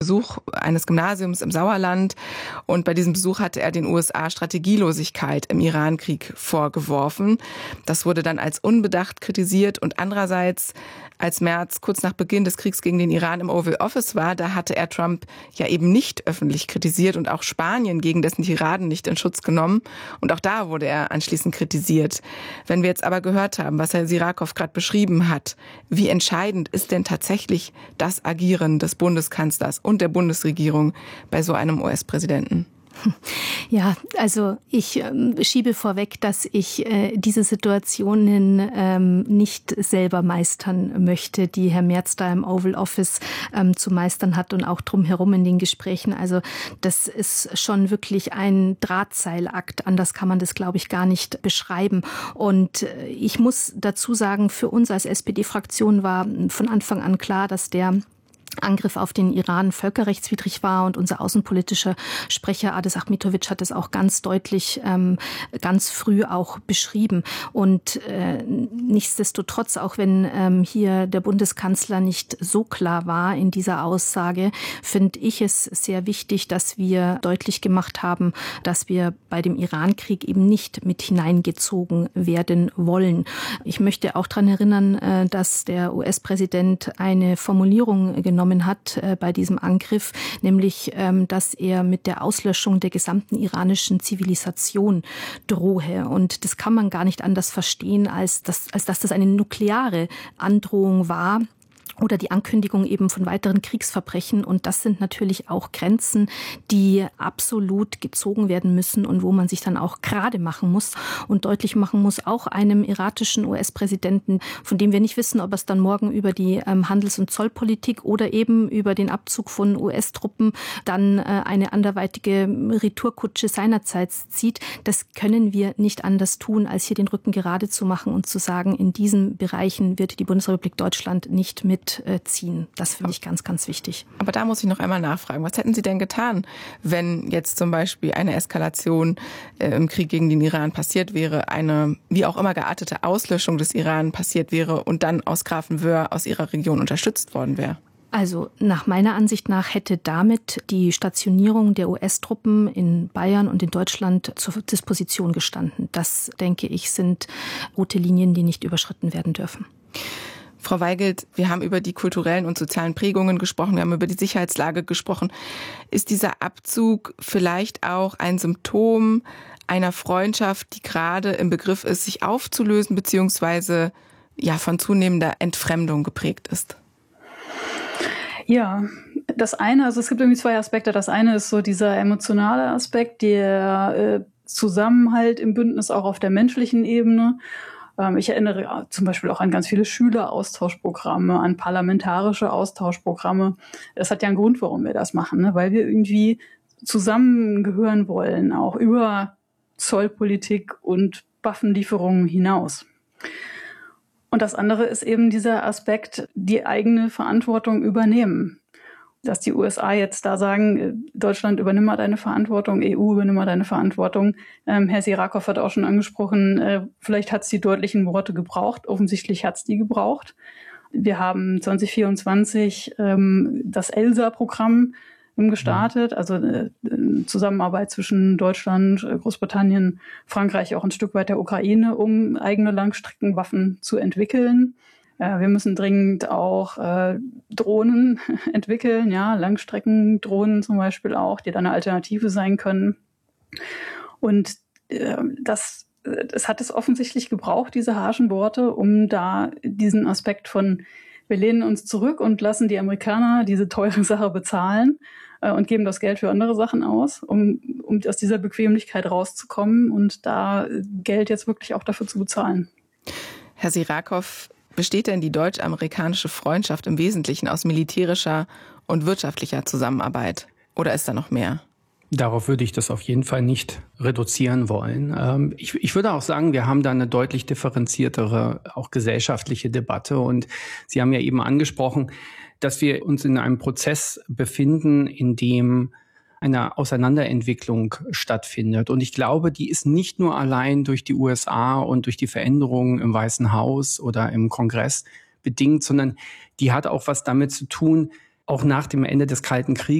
Besuch eines Gymnasiums im Sauerland. Und bei diesem Besuch hatte er den USA Strategielosigkeit im Irankrieg vorgeworfen. Das wurde dann als unbedacht kritisiert. Und andererseits, als Merz kurz nach Beginn des Kriegs gegen den Iran im Oval Office war, da hatte er Trump ja eben nicht öffentlich kritisiert und auch Spanien gegen dessen Tiraden nicht in Schutz genommen. Und auch da wurde er anschließend kritisiert. Wenn wir jetzt aber gehört haben, was Herr Sirakow gerade beschrieben hat, wie entscheidend ist denn tatsächlich das Agieren des Bundeskanzlers und der Bundesregierung bei so einem US-Präsidenten? Ja, also ich schiebe vorweg, dass ich diese Situationen nicht selber meistern möchte, die Herr Merz da im Oval Office zu meistern hat und auch drumherum in den Gesprächen. Also das ist schon wirklich ein Drahtseilakt. Anders kann man das, glaube ich, gar nicht beschreiben. Und ich muss dazu sagen, für uns als SPD-Fraktion war von Anfang an klar, dass der Angriff auf den Iran völkerrechtswidrig war, und unser außenpolitischer Sprecher Adis Achmetovic hat es auch ganz deutlich, ganz früh auch beschrieben. Und nichtsdestotrotz, auch wenn hier der Bundeskanzler nicht so klar war in dieser Aussage, finde ich es sehr wichtig, dass wir deutlich gemacht haben, dass wir bei dem Irankrieg eben nicht mit hineingezogen werden wollen. Ich möchte auch daran erinnern, dass der US-Präsident eine Formulierung genommen hat bei diesem Angriff, nämlich, dass er mit der Auslöschung der gesamten iranischen Zivilisation drohe. Und das kann man gar nicht anders verstehen, als dass das eine nukleare Androhung war. Oder die Ankündigung eben von weiteren Kriegsverbrechen. Und das sind natürlich auch Grenzen, die absolut gezogen werden müssen und wo man sich dann auch gerade machen muss und deutlich machen muss, auch einem erratischen US-Präsidenten, von dem wir nicht wissen, ob es dann morgen über die Handels- und Zollpolitik oder eben über den Abzug von US-Truppen dann eine anderweitige Retourkutsche seinerzeit zieht. Das können wir nicht anders tun, als hier den Rücken gerade zu machen und zu sagen, in diesen Bereichen wird die Bundesrepublik Deutschland nicht mitziehen. Das finde ich ganz, ganz wichtig. Aber da muss ich noch einmal nachfragen. Was hätten Sie denn getan, wenn jetzt zum Beispiel eine Eskalation im Krieg gegen den Iran passiert wäre, eine wie auch immer geartete Auslöschung des Iran passiert wäre und dann aus Grafenwöhr, aus Ihrer Region unterstützt worden wäre? Also nach meiner Ansicht nach hätte damit die Stationierung der US-Truppen in Bayern und in Deutschland zur Disposition gestanden. Das, denke ich, sind rote Linien, die nicht überschritten werden dürfen. Frau Weigelt, wir haben über die kulturellen und sozialen Prägungen gesprochen, wir haben über die Sicherheitslage gesprochen. Ist dieser Abzug vielleicht auch ein Symptom einer Freundschaft, die gerade im Begriff ist, sich aufzulösen, beziehungsweise von zunehmender Entfremdung geprägt ist? Ja, das eine, also es gibt irgendwie zwei Aspekte. Das eine ist so dieser emotionale Aspekt, der Zusammenhalt im Bündnis auch auf der menschlichen Ebene. Ich erinnere zum Beispiel auch an ganz viele Schüleraustauschprogramme, an parlamentarische Austauschprogramme. Das hat ja einen Grund, warum wir das machen, ne? Weil wir irgendwie zusammengehören wollen, auch über Zollpolitik und Waffenlieferungen hinaus. Und das andere ist eben dieser Aspekt, die eigene Verantwortung übernehmen. Dass die USA jetzt da sagen, Deutschland, übernimm mal deine Verantwortung, EU, übernimm mal deine Verantwortung. Herr Sirakow hat auch schon angesprochen, vielleicht hat es die deutlichen Worte gebraucht. Offensichtlich hat es die gebraucht. Wir haben 2024 das ELSA-Programm gestartet, also Zusammenarbeit zwischen Deutschland, Großbritannien, Frankreich, auch ein Stück weit der Ukraine, um eigene Langstreckenwaffen zu entwickeln. Wir müssen dringend auch Drohnen entwickeln, ja, Langstreckendrohnen zum Beispiel auch, die dann eine Alternative sein können. Und es hat es offensichtlich gebraucht, diese harschen Worte, um da diesen Aspekt von wir lehnen uns zurück und lassen die Amerikaner diese teure Sache bezahlen und geben das Geld für andere Sachen aus, um aus dieser Bequemlichkeit rauszukommen und da Geld jetzt wirklich auch dafür zu bezahlen. Herr Sirakow, besteht denn die deutsch-amerikanische Freundschaft im Wesentlichen aus militärischer und wirtschaftlicher Zusammenarbeit? Oder ist da noch mehr? Darauf würde ich das auf jeden Fall nicht reduzieren wollen. Ich würde auch sagen, wir haben da eine deutlich differenziertere, auch gesellschaftliche Debatte. Und Sie haben ja eben angesprochen, dass wir uns in einem Prozess befinden, in dem eine Auseinanderentwicklung stattfindet. Und ich glaube, die ist nicht nur allein durch die USA und durch die Veränderungen im Weißen Haus oder im Kongress bedingt, sondern die hat auch was damit zu tun, auch nach dem Ende des Kalten Krieges